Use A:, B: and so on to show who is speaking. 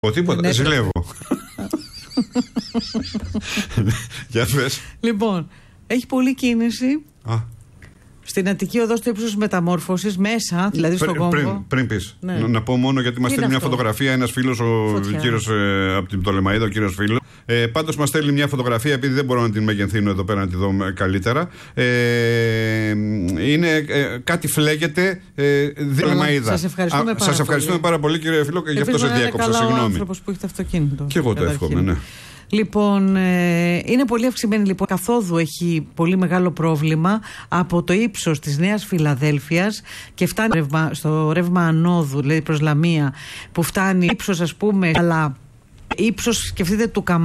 A: Τίποτα, ζηλεύω. Για πες.
B: Λοιπόν, έχει πολλή κίνηση. Στην Αττική Οδό στο ύψος μεταμόρφωσης, μέσα, δηλαδή στον κόμβο.
A: Πριν πεις, να πω μόνο γιατί μας στέλνει μια φωτογραφία ένας φίλος, ο κύριος από την Πτολεμαΐδα, ο κύριος φίλος. Πάντως μας στέλνει μια φωτογραφία, επειδή δεν μπορώ να την μεγενθύνω εδώ πέρα να τη δω καλύτερα. Είναι κάτι φλέγεται Πτολεμαΐδα. Σας ευχαριστούμε πάρα πολύ, κύριε φίλο, και γι' αυτό σε διάκοψα. Συγγνώμη.
B: Ο άνθρωπος που έχει το αυτοκίνητο.
A: Και εγώ το εύχομαι, ναι.
B: Λοιπόν, είναι πολύ αυξημένη λοιπόν. Καθόδου έχει πολύ μεγάλο πρόβλημα από το ύψος της Νέας Φιλαδέλφειας και φτάνει στο ρεύμα ανόδου, δηλαδή προς Λαμία, που φτάνει ύψος, ας πούμε, αλλά ύψος, σκεφτείτε, του Καμπάνου.